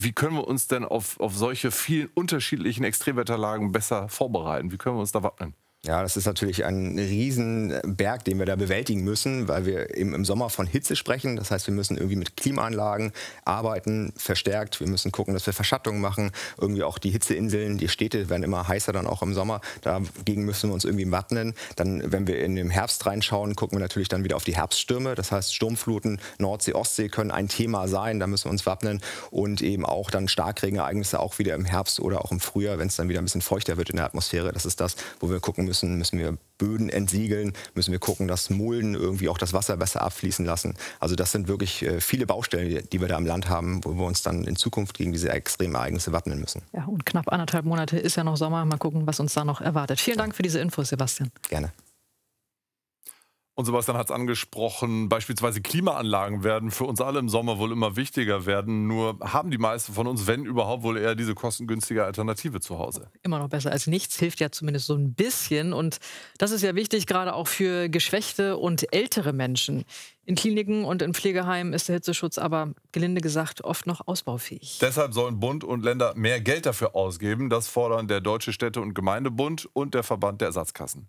Wie können wir uns denn auf solche vielen unterschiedlichen Extremwetterlagen besser vorbereiten? Wie können wir uns da wappnen? Ja, das ist natürlich ein Riesenberg, den wir da bewältigen müssen, weil wir eben im Sommer von Hitze sprechen. Das heißt, wir müssen irgendwie mit Klimaanlagen arbeiten, verstärkt. Wir müssen gucken, dass wir Verschattungen machen. Irgendwie auch die Hitzeinseln, die Städte werden immer heißer dann auch im Sommer. Dagegen müssen wir uns irgendwie wappnen. Dann, wenn wir in den Herbst reinschauen, gucken wir natürlich dann wieder auf die Herbststürme. Das heißt, Sturmfluten, Nordsee, Ostsee können ein Thema sein. Da müssen wir uns wappnen. Und eben auch dann Starkregenereignisse auch wieder im Herbst oder auch im Frühjahr, wenn es dann wieder ein bisschen feuchter wird in der Atmosphäre. Das ist das, wo wir gucken müssen wir Böden entsiegeln, müssen wir gucken, dass Mulden irgendwie auch das Wasser besser abfließen lassen. Also das sind wirklich viele Baustellen, die wir da im Land haben, wo wir uns dann in Zukunft gegen diese extremen Ereignisse wappnen müssen. Ja, und knapp 1,5 Monate ist ja noch Sommer. Mal gucken, was uns da noch erwartet. Vielen Dank für diese Infos, Sebastian. Gerne. Und Sebastian hat es angesprochen, beispielsweise Klimaanlagen werden für uns alle im Sommer wohl immer wichtiger werden. Nur haben die meisten von uns, wenn überhaupt, wohl eher diese kostengünstige Alternative zu Hause. Immer noch besser als nichts, hilft ja zumindest so ein bisschen. Und das ist ja wichtig, gerade auch für geschwächte und ältere Menschen. In Kliniken und in Pflegeheimen ist der Hitzeschutz aber, gelinde gesagt, oft noch ausbaufähig. Deshalb sollen Bund und Länder mehr Geld dafür ausgeben. Das fordern der Deutsche Städte- und Gemeindebund und der Verband der Ersatzkassen.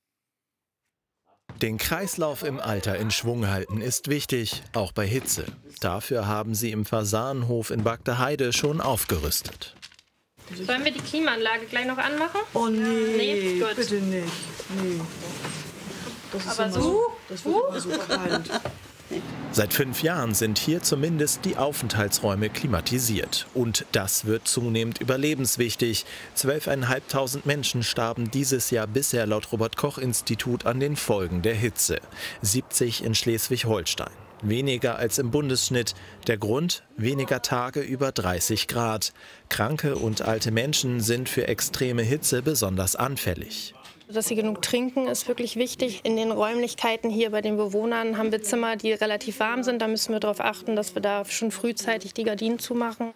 Den Kreislauf im Alter in Schwung halten ist wichtig, auch bei Hitze. Dafür haben sie im Fasanenhof in Bagdeheide schon aufgerüstet. Sollen wir die Klimaanlage gleich noch anmachen? Oh nee, Nee, gut. bitte nicht. Nee. Das ist Aber immer so? Das wird immer so kalt. Seit 5 Jahren sind hier zumindest die Aufenthaltsräume klimatisiert. Und das wird zunehmend überlebenswichtig. 12.500 Menschen starben dieses Jahr bisher laut Robert-Koch-Institut an den Folgen der Hitze. 70 in Schleswig-Holstein. Weniger als im Bundesschnitt. Der Grund? Weniger Tage über 30 Grad. Kranke und alte Menschen sind für extreme Hitze besonders anfällig. Dass sie genug trinken, ist wirklich wichtig. In den Räumlichkeiten hier bei den Bewohnern haben wir Zimmer, die relativ warm sind. Da müssen wir darauf achten, dass wir da schon frühzeitig die Gardinen zumachen.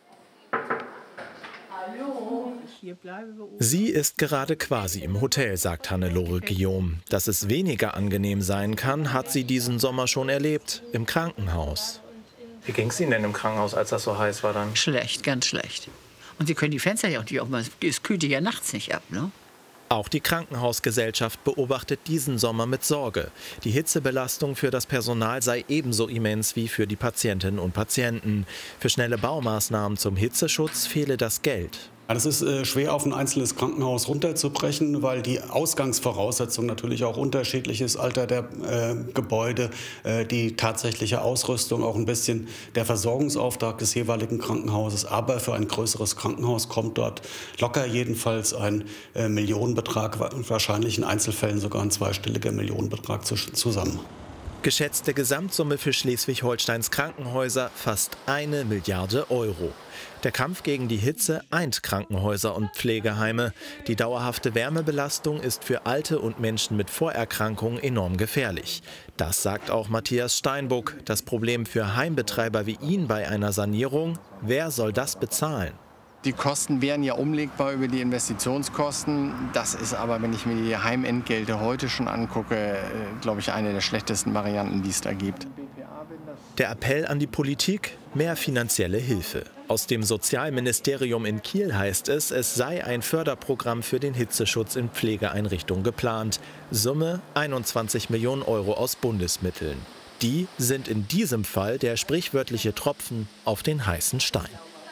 Sie ist gerade quasi im Hotel, sagt Hannelore Guillaume. Dass es weniger angenehm sein kann, hat sie diesen Sommer schon erlebt, im Krankenhaus. Wie ging es Ihnen denn im Krankenhaus, als das so heiß war dann? Schlecht, ganz schlecht. Und Sie können die Fenster ja auch nicht aufmachen. Es kühlt ja nachts nicht ab, ne? Auch die Krankenhausgesellschaft beobachtet diesen Sommer mit Sorge. Die Hitzebelastung für das Personal sei ebenso immens wie für die Patientinnen und Patienten. Für schnelle Baumaßnahmen zum Hitzeschutz fehle das Geld. Ja, das ist schwer auf ein einzelnes Krankenhaus runterzubrechen, weil die Ausgangsvoraussetzung natürlich auch unterschiedlich ist. Alter der Gebäude, die tatsächliche Ausrüstung, auch ein bisschen der Versorgungsauftrag des jeweiligen Krankenhauses. Aber für ein größeres Krankenhaus kommt dort locker jedenfalls ein Millionenbetrag, wahrscheinlich in Einzelfällen sogar ein zweistelliger Millionenbetrag zusammen. Geschätzte Gesamtsumme für Schleswig-Holsteins Krankenhäuser fast 1 Milliarde Euro. Der Kampf gegen die Hitze eint Krankenhäuser und Pflegeheime. Die dauerhafte Wärmebelastung ist für Alte und Menschen mit Vorerkrankungen enorm gefährlich. Das sagt auch Matthias Steinbuck. Das Problem für Heimbetreiber wie ihn bei einer Sanierung: Wer soll das bezahlen? Die Kosten wären ja umlegbar über die Investitionskosten. Das ist aber, wenn ich mir die Heimentgelte heute schon angucke, glaube ich, eine der schlechtesten Varianten, die es da gibt. Der Appell an die Politik: mehr finanzielle Hilfe. Aus dem Sozialministerium in Kiel heißt es, es sei ein Förderprogramm für den Hitzeschutz in Pflegeeinrichtungen geplant. Summe 21 Millionen Euro aus Bundesmitteln. Die sind in diesem Fall der sprichwörtliche Tropfen auf den heißen Stein.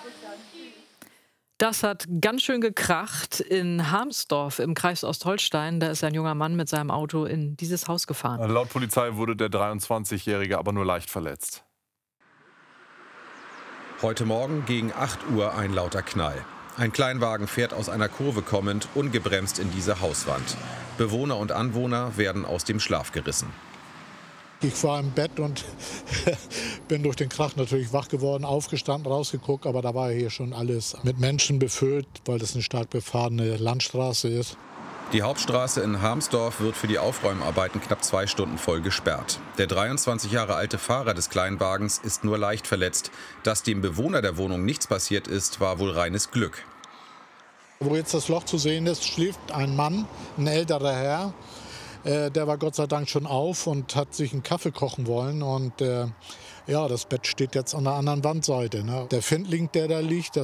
Das hat ganz schön gekracht in Harmsdorf im Kreis Ostholstein. Da ist ein junger Mann mit seinem Auto in dieses Haus gefahren. Laut Polizei wurde der 23-Jährige aber nur leicht verletzt. Heute Morgen gegen 8 Uhr ein lauter Knall. Ein Kleinwagen fährt aus einer Kurve kommend ungebremst in diese Hauswand. Bewohner und Anwohner werden aus dem Schlaf gerissen. Ich war im Bett und bin durch den Krach natürlich wach geworden, aufgestanden, rausgeguckt. Aber da war hier schon alles mit Menschen befüllt, weil das eine stark befahrene Landstraße ist. Die Hauptstraße in Harmsdorf wird für die Aufräumarbeiten knapp 2 Stunden voll gesperrt. Der 23 Jahre alte Fahrer des Kleinwagens ist nur leicht verletzt. Dass dem Bewohner der Wohnung nichts passiert ist, war wohl reines Glück. Wo jetzt das Loch zu sehen ist, schläft ein Mann, ein älterer Herr. Der war Gott sei Dank schon auf und hat sich einen Kaffee kochen wollen und Ja, das Bett steht jetzt an der anderen Wandseite. Ne? Der Findling, der da liegt,